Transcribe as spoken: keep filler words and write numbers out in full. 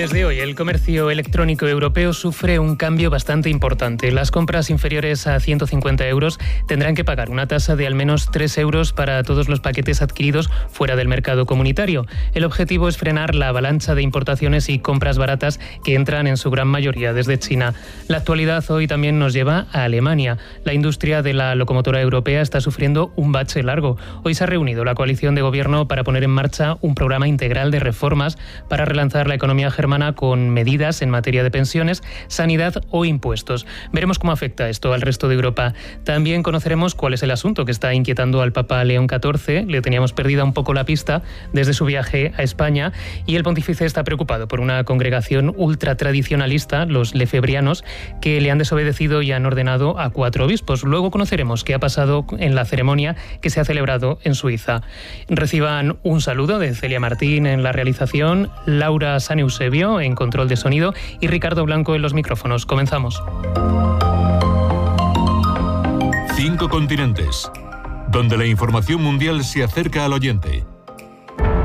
Desde hoy, el comercio electrónico europeo sufre un cambio bastante importante. Las compras inferiores a ciento cincuenta euros tendrán que pagar una tasa de al menos tres euros para todos los paquetes adquiridos fuera del mercado comunitario. El objetivo es frenar la avalancha de importaciones y compras baratas que entran en su gran mayoría desde China. La actualidad hoy también nos lleva a Alemania. La industria de la locomotora europea está sufriendo un bache largo. Hoy se ha reunido la coalición de gobierno para poner en marcha un programa integral de reformas para relanzar la economía germana con medidas en materia de pensiones, sanidad o impuestos. Veremos cómo afecta esto al resto de Europa. También conoceremos cuál es el asunto que está inquietando al Papa León catorce. Le teníamos perdida un poco la pista desde su viaje a España y el pontífice está preocupado por una congregación ultratradicionalista, los lefebrianos, que le han desobedecido y han ordenado a cuatro obispos. Luego conoceremos qué ha pasado en la ceremonia que se ha celebrado en Suiza. Reciban un saludo de Celia Martín en la realización, Laura San Eusebio en control de sonido y Ricardo Blanco en los micrófonos. Comenzamos. Cinco continentes, donde la información mundial se acerca al oyente.